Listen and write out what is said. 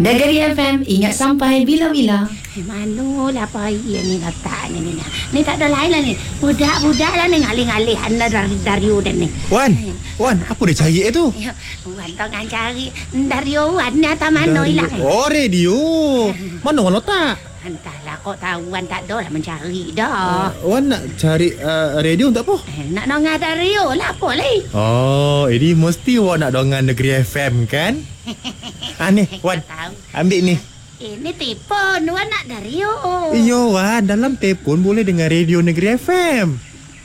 Negeri FM, ingat sampai bila-bila. Manulah payah ni letak ni. Ni tak ada lain lah ni. Budak-budak lah ni ngalih-ngalih anda dari udan ni. Wan, apa dia cari tu? Wan tengah cari dari Wan ni atas mana hilang. Oh, radio. Mana Wan letak? Entahlah, kau tahu Wan tak ada lah mencari dah. Wan nak cari radio untuk apa? Nak dengar radio lah apa lagi. Oh, ini mesti Wan nak dengar Negeri FM kan? Ni, Wan, ambil ni. Ini telefon Wan nak radio. Iyo, Wan, dalam telefon boleh dengar radio Negeri FM.